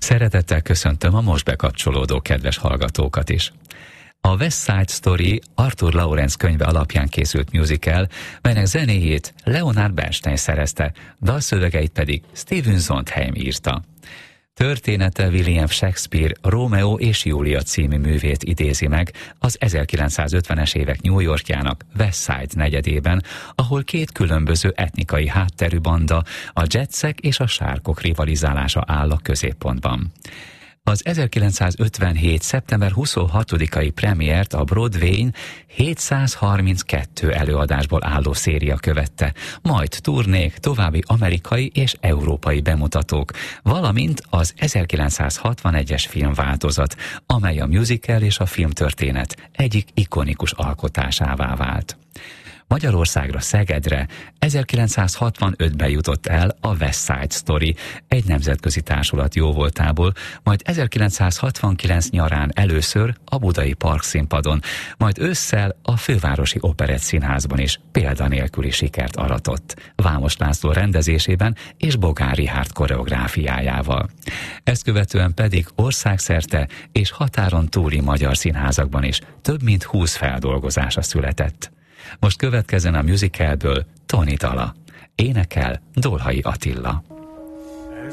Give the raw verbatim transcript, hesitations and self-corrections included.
Szeretettel köszöntöm a most bekapcsolódó kedves hallgatókat is. A West Side Story Arthur Laurents könyve alapján készült musical, melynek zenéjét Leonard Bernstein szerezte, dalszövegeit pedig Stephen Sondheim írta. Története William Shakespeare Rómeó és Júlia című művét idézi meg az ezerkilencszázötvenes évek New Yorkjának West Side negyedében, ahol két különböző etnikai hátterű banda, a Jetsek és a Sharkok rivalizálása áll a középpontban. Az ezerkilencszázötvenhét. szeptember huszonhatodikai premiért a Broadwayn hétszázharminckettő előadásból álló széria követte, majd turnék, további amerikai és európai bemutatók, valamint az ezerkilencszázhatvanegyes filmváltozat, amely a musical és a filmtörténet egyik ikonikus alkotásává vált. Magyarországra, Szegedre ezerkilencszázhatvanötben jutott el a West Side Story egy nemzetközi társulat jóvoltából, majd ezerkilencszázhatvankilenc nyarán először a Budai Parkszínpadon, majd ősszel a Fővárosi Operett Színházban is példanélküli sikert aratott, Vámos László rendezésében és Bogár Richárd koreográfiájával. Ezt követően pedig országszerte és határon túli magyar színházakban is több mint húsz feldolgozása született. Most következzen a musicalből Toni dala. Énekel Dolhai Attila.